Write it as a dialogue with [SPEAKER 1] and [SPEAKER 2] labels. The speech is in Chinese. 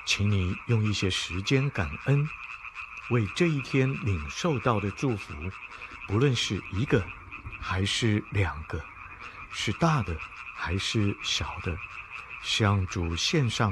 [SPEAKER 1] 请你用一些时间感恩，为这一天领受到的祝福，不论是一个还是两个，是大的还是小的，向主献上